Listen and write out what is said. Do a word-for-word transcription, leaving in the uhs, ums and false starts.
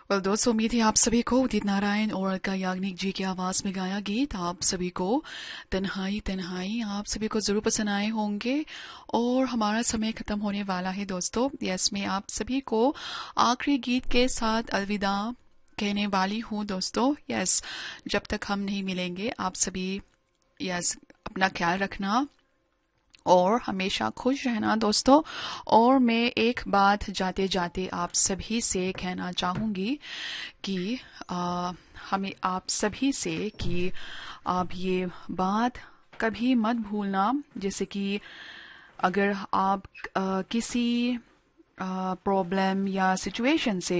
Well दोस्तों, उम्मीद है आप सभी को उदित नारायण और अलका याग्निक जी की आवाज में गाया गीत आप सभी को तन्हाई तन्हाई आप सभी को जरूर पसंद आए होंगे। और हमारा समय खत्म होने वाला है दोस्तों। यस, मैं आप सभी को आखिरी गीत के साथ अलविदा कहने वाली हूँ दोस्तों। यस, जब तक हम नहीं मिलेंगे आप सभी यस अपना ख्याल रखना और हमेशा खुश रहना दोस्तों। और मैं एक बात जाते जाते आप सभी से कहना चाहूंगी कि आ, हमें आप सभी से कि आप ये बात कभी मत भूलना, जैसे कि अगर आप आ, किसी प्रॉब्लम या सिचुएशन से